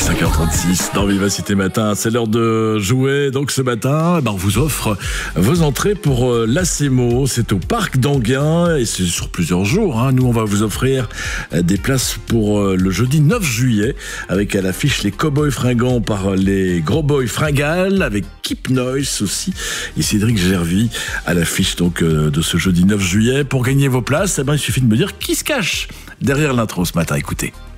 5h36 dans Vivacité Matin, c'est l'heure de jouer. Donc ce matin, on vous offre vos entrées pour l'ACMO. C'est au Parc d'Anguin et c'est sur plusieurs jours. Nous, on va vous offrir des places pour le jeudi 9 juillet avec à l'affiche les Cowboys fringants par les Gros Boys fringales avec Keep Noise aussi et Cédric Gervy à l'affiche donc de ce jeudi 9 juillet. Pour gagner vos places, il suffit de me dire qui se cache derrière l'intro ce matin. Écoutez.